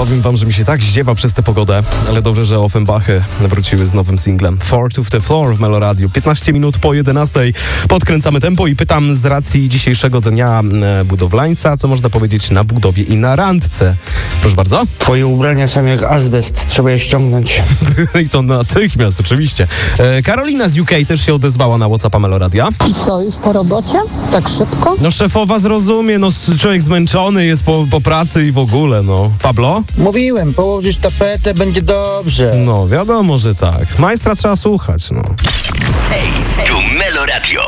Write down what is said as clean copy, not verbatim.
Powiem wam, że mi się tak zdziewa przez tę pogodę, ale dobrze, że Offenbachy wróciły z nowym singlem Four to the Floor w Meloradiu. 15 minut po 11 podkręcamy tempo i pytam z racji dzisiejszego dnia budowlańca, co można powiedzieć na budowie i na randce. Proszę bardzo. Twoje ubrania są jak azbest, trzeba je ściągnąć. I to natychmiast, oczywiście. Karolina z UK też się odezwała na WhatsAppa Meloradia. I co, już po robocie? Tak szybko? No szefowa zrozumie, no człowiek zmęczony jest po pracy i w ogóle, no. Pablo? Mówiłem, położysz tapetę, będzie dobrze. No, wiadomo, że tak. Majstra trzeba słuchać, no. Hej, tu Meloradio.